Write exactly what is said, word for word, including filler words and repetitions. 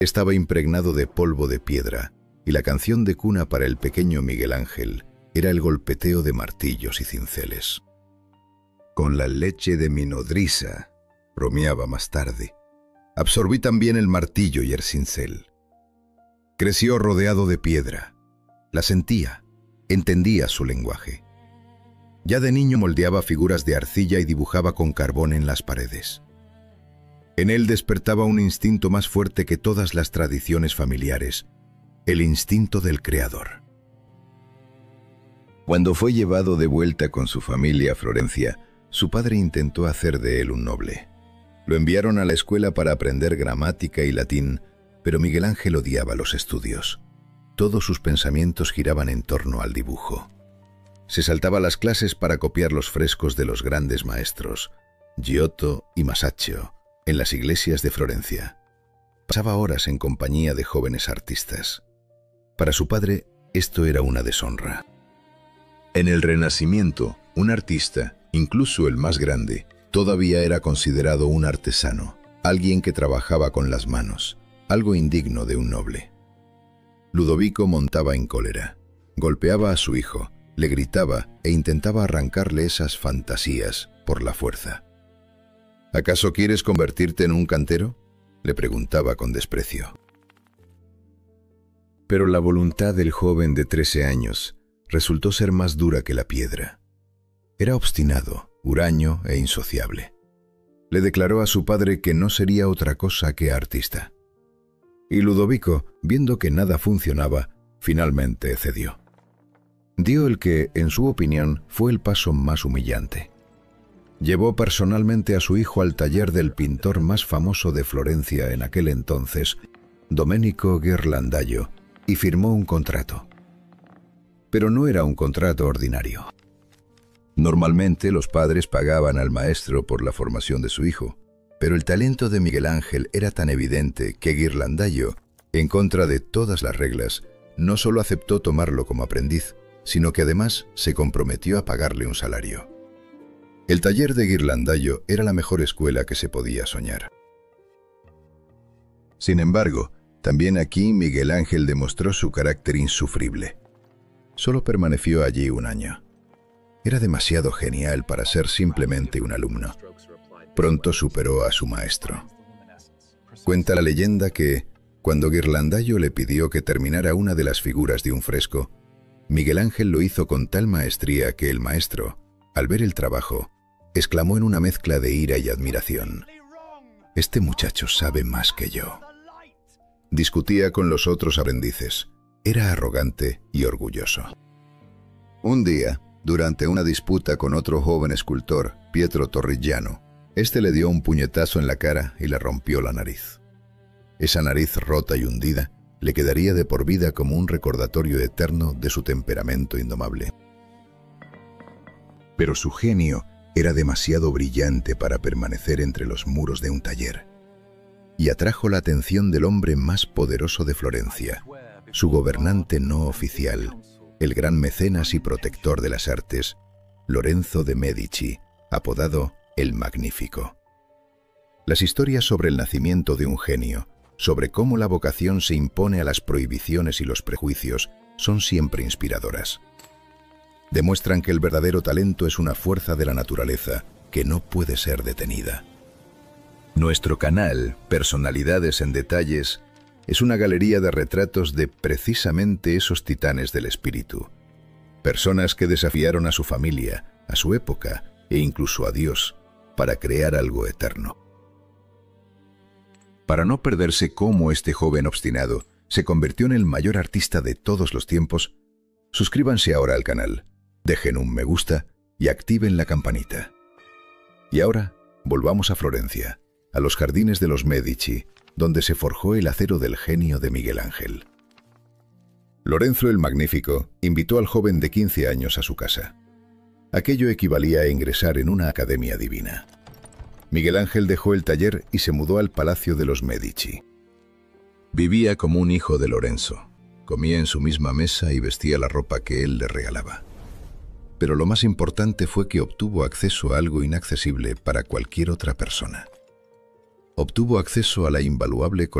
estaba impregnado de polvo de piedra, y la canción de cuna para el pequeño Miguel Ángel era el golpeteo de martillos y cinceles. Con la leche de mi nodriza, bromeaba más tarde, absorbí también el martillo y el cincel. Creció rodeado de piedra. La sentía, entendía su lenguaje. Ya de niño moldeaba figuras de arcilla y dibujaba con carbón en las paredes. En él despertaba un instinto más fuerte que todas las tradiciones familiares, el instinto del creador. Cuando fue llevado de vuelta con su familia a Florencia, su padre intentó hacer de él un noble. Lo enviaron a la escuela para aprender gramática y latín, pero Miguel Ángel odiaba los estudios. Todos sus pensamientos giraban en torno al dibujo. Se saltaba las clases para copiar los frescos de los grandes maestros, Giotto y Masaccio, en las iglesias de Florencia. Pasaba horas en compañía de jóvenes artistas. Para su padre, esto era una deshonra. En el Renacimiento, un artista, incluso el más grande, todavía era considerado un artesano, alguien que trabajaba con las manos, algo indigno de un noble. Ludovico montaba en cólera, golpeaba a su hijo, le gritaba e intentaba arrancarle esas fantasías por la fuerza. ¿Acaso quieres convertirte en un cantero?, le preguntaba con desprecio. Pero la voluntad del joven de trece años resultó ser más dura que la piedra. Era obstinado, huraño e insociable. Le declaró a su padre que no sería otra cosa que artista. Y Ludovico, viendo que nada funcionaba, finalmente cedió. Dio el que, en su opinión, fue el paso más humillante. Llevó personalmente a su hijo al taller del pintor más famoso de Florencia en aquel entonces, Domenico Ghirlandaio, y firmó un contrato. Pero no era un contrato ordinario. Normalmente los padres pagaban al maestro por la formación de su hijo, pero el talento de Miguel Ángel era tan evidente que Ghirlandaio, en contra de todas las reglas, no solo aceptó tomarlo como aprendiz, sino que además se comprometió a pagarle un salario. El taller de Ghirlandaio era la mejor escuela que se podía soñar. Sin embargo, también aquí Miguel Ángel demostró su carácter insufrible. Solo permaneció allí un año. Era demasiado genial para ser simplemente un alumno. Pronto superó a su maestro. Cuenta la leyenda que, cuando Ghirlandaio le pidió que terminara una de las figuras de un fresco, Miguel Ángel lo hizo con tal maestría que el maestro, al ver el trabajo, exclamó en una mezcla de ira y admiración: «Este muchacho sabe más que yo». Discutía con los otros aprendices. Era arrogante y orgulloso. Un día, durante una disputa con otro joven escultor, Pietro Torrigiano, este le dio un puñetazo en la cara y le rompió la nariz. Esa nariz rota y hundida le quedaría de por vida como un recordatorio eterno de su temperamento indomable. Pero su genio era demasiado brillante para permanecer entre los muros de un taller, y atrajo la atención del hombre más poderoso de Florencia, su gobernante no oficial, el gran mecenas y protector de las artes, Lorenzo de Medici, apodado el Magnífico. Las historias sobre el nacimiento de un genio, sobre cómo la vocación se impone a las prohibiciones y los prejuicios, son siempre inspiradoras. Demuestran que el verdadero talento es una fuerza de la naturaleza que no puede ser detenida. Nuestro canal, Personalidades en Detalles, es una galería de retratos de precisamente esos titanes del espíritu. Personas que desafiaron a su familia, a su época e incluso a Dios para crear algo eterno. Para no perderse cómo este joven obstinado se convirtió en el mayor artista de todos los tiempos, suscríbanse ahora al canal, dejen un me gusta y activen la campanita. Y ahora, volvamos a Florencia, a los jardines de los Medici, donde se forjó el acero del genio de Miguel Ángel. Lorenzo el Magnífico invitó al joven de quince años a su casa. Aquello equivalía a ingresar en una academia divina. Miguel Ángel dejó el taller y se mudó al palacio de los Medici. Vivía como un hijo de Lorenzo, comía en su misma mesa y vestía la ropa que él le regalaba. Pero lo más importante fue que obtuvo acceso a algo inaccesible para cualquier otra persona. Obtuvo acceso a la invaluable colección